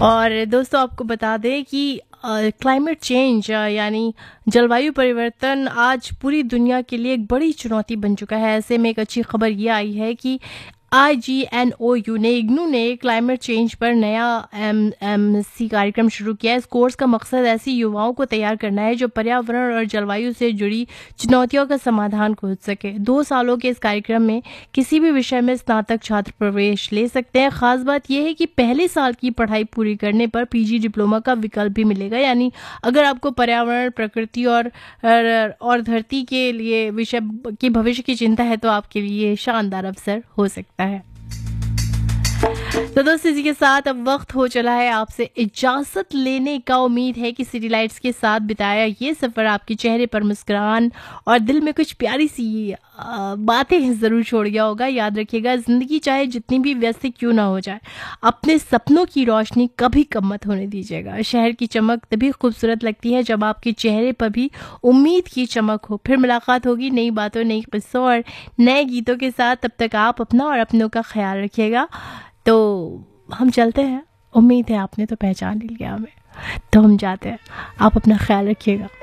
और दोस्तों आपको बता दें कि क्लाइमेट चेंज यानी जलवायु परिवर्तन आज पूरी दुनिया के लिए एक बड़ी चुनौती बन चुका है। ऐसे में एक अच्छी खबर ये आई है कि IGNOU ने इग्नू ने क्लाइमेट चेंज पर नया MMC कार्यक्रम शुरू किया है। इस कोर्स का मकसद ऐसी युवाओं को तैयार करना है जो पर्यावरण और जलवायु से जुड़ी चुनौतियों का समाधान खोज सके। 2 सालों के इस कार्यक्रम में किसी भी विषय में स्नातक छात्र प्रवेश ले सकते हैं। खास बात यह है कि पहले साल की पढ़ाई पूरी करने पर PG डिप्लोमा का विकल्प भी मिलेगा। यानी अगर आपको पर्यावरण, प्रकृति और धरती के लिए विषय की भविष्य की चिंता है तो आपके लिए शानदार अवसर हो सकता है। तो दोस्तों इसी के साथ अब वक्त हो चला है आपसे इजाजत लेने का। उम्मीद है कि सिटी लाइट्स के साथ बिताया ये सफर आपके चेहरे पर मुस्कुराहट और दिल में कुछ प्यारी सी बातें जरूर छोड़ गया होगा। याद रखिएगा, जिंदगी चाहे जितनी भी व्यस्त क्यों ना हो जाए, अपने सपनों की रोशनी कभी कम मत होने दीजिएगा। शहर की चमक तभी खूबसूरत लगती है जब आपके चेहरे पर भी उम्मीद की चमक हो। फिर मुलाकात होगी नई बातों, नई किस्सों और नए गीतों के साथ। तब तक आप अपना और अपनों का ख्याल रखिएगा। तो हम चलते हैं। उम्मीद है आपने तो पहचान ही लिया हमें, तो हम जाते हैं। आप अपना ख्याल रखिएगा।